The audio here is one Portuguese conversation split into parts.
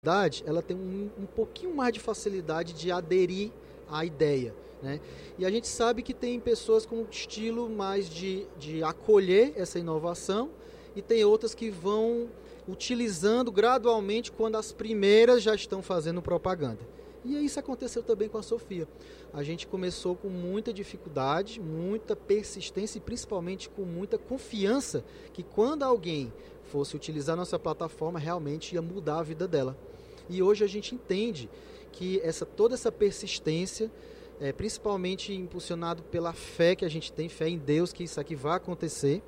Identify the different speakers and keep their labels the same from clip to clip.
Speaker 1: ela tem um pouquinho mais de facilidade de aderir à ideia, né? E a gente sabe que tem pessoas com um estilo mais de acolher essa inovação e tem outras que vão utilizando gradualmente quando as primeiras já estão fazendo propaganda. E isso aconteceu também com a Sophia. A gente começou com muita dificuldade, muita persistência e principalmente com muita confiança que quando alguém fosse utilizar nossa plataforma, realmente ia mudar a vida dela. E hoje a gente entende que toda essa persistência, principalmente impulsionado pela fé que a gente tem, fé em Deus, que isso aqui vai acontecer.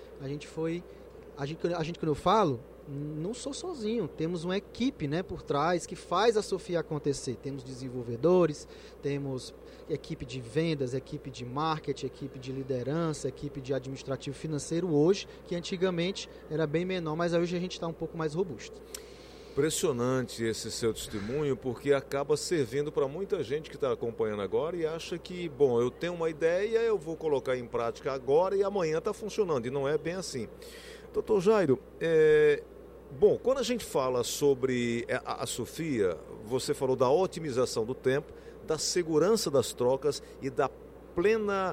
Speaker 1: Quando eu falo, não sou sozinho, temos uma equipe, né, por trás que faz a Sophia acontecer. Temos desenvolvedores, temos equipe de vendas, equipe de marketing, equipe de liderança, equipe de administrativo financeiro hoje, que antigamente era bem menor, mas hoje a gente está um pouco mais robusto.
Speaker 2: Impressionante esse seu testemunho, porque acaba servindo para muita gente que está acompanhando agora e acha que, bom, eu tenho uma ideia, eu vou colocar em prática agora e amanhã está funcionando, e não é bem assim. Doutor Jairo, bom, quando a gente fala sobre a Sophia, você falou da otimização do tempo, da segurança das trocas e da plena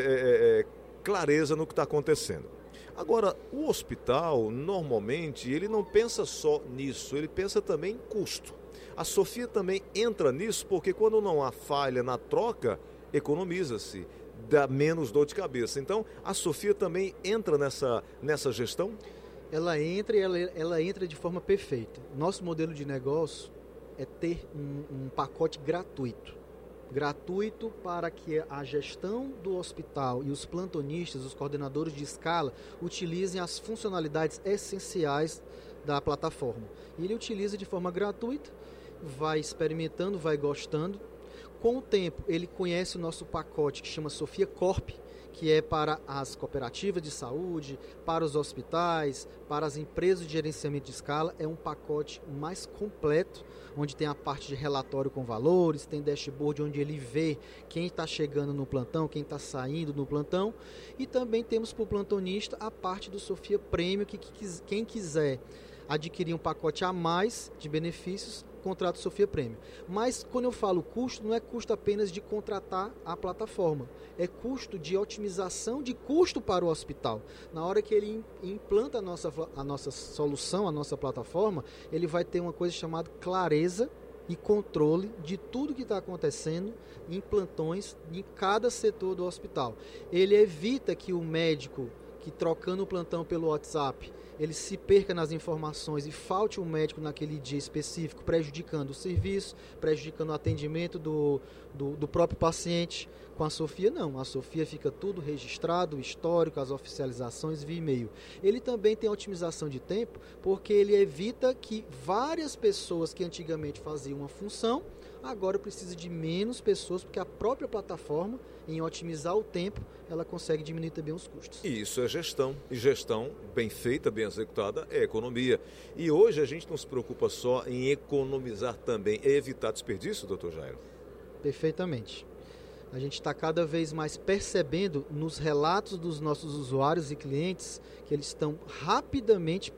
Speaker 2: clareza no que está acontecendo. Agora, o hospital, normalmente, ele não pensa só nisso, ele pensa também em custo. A Sophia também entra nisso porque quando não há falha na troca, economiza-se, dá menos dor de cabeça. Então, a Sophia também entra nessa gestão?
Speaker 1: Ela entra e ela entra de forma perfeita. Nosso modelo de negócio é ter um pacote gratuito para que a gestão do hospital e os plantonistas, os coordenadores de escala, utilizem as funcionalidades essenciais da plataforma. E ele utiliza de forma gratuita, vai experimentando, vai gostando. Com o tempo, ele conhece o nosso pacote que chama Sophia Corp, que é para as cooperativas de saúde, para os hospitais, para as empresas de gerenciamento de escala. É um pacote mais completo, onde tem a parte de relatório com valores, tem dashboard onde ele vê quem está chegando no plantão, quem está saindo no plantão. E também temos para o plantonista a parte do Sophia Premium, que quem quiser adquirir um pacote a mais de benefícios, contrato Sophia Premium. Mas quando eu falo custo, não é custo apenas de contratar a plataforma, é custo de otimização de custo para o hospital. Na hora que ele implanta a nossa solução, a nossa plataforma, ele vai ter uma coisa chamada clareza e controle de tudo que está acontecendo em plantões em cada setor do hospital. Ele evita que o médico, que trocando o plantão pelo WhatsApp, ele se perca nas informações e falte um médico naquele dia específico, prejudicando o serviço, prejudicando o atendimento do próprio paciente. Com a Sophia, não. A Sophia fica tudo registrado, o histórico, as oficializações via e-mail. Ele também tem otimização de tempo, porque ele evita que várias pessoas que antigamente faziam uma função, agora precisa de menos pessoas, porque a própria plataforma, em otimizar o tempo, ela consegue diminuir também os custos.
Speaker 2: E isso é gestão. E gestão bem feita, bem executada, é economia. E hoje a gente não se preocupa só em economizar também, é evitar desperdício, doutor Jairo?
Speaker 1: Perfeitamente. A gente está cada vez mais percebendo nos relatos dos nossos usuários e clientes que eles estão rapidamente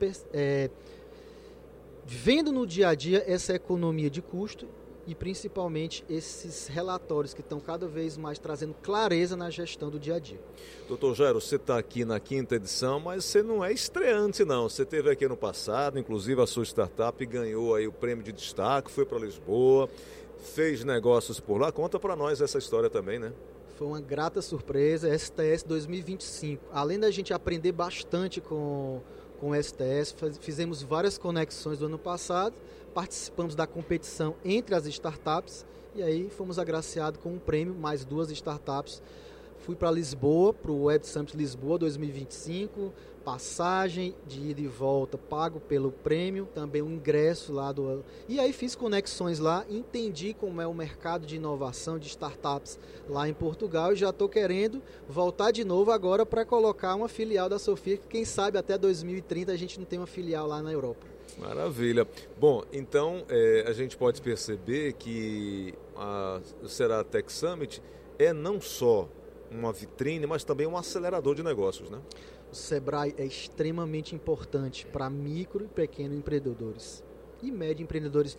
Speaker 1: vendo no dia a dia essa economia de custo e principalmente esses relatórios que estão cada vez mais trazendo clareza na gestão do dia a dia.
Speaker 2: Doutor Jairo, você está aqui na 5ª edição, mas você não é estreante não, você esteve aqui no passado, inclusive a sua startup ganhou aí o prêmio de destaque, foi para Lisboa, fez negócios por lá. Conta para nós essa história também, né?
Speaker 1: Foi uma grata surpresa, STS 2025. Além da gente aprender bastante com o STS, fizemos várias conexões do ano passado, participamos da competição entre as startups e aí fomos agraciados com um prêmio, mais 2 startups. Fui para Lisboa, para o Web Summit Lisboa 2025, passagem de ida e volta pago pelo prêmio, também um ingresso lá do... E aí fiz conexões lá, entendi como é o mercado de inovação de startups lá em Portugal e já estou querendo voltar de novo agora para colocar uma filial da Sophia, que quem sabe até 2030 a gente não tem uma filial lá na Europa.
Speaker 2: Maravilha. Bom, então a gente pode perceber que a Ceratec Summit é não só uma vitrine, mas também um acelerador de negócios, né?
Speaker 1: O Sebrae é extremamente importante para micro e pequenos empreendedores. e médio empreendedores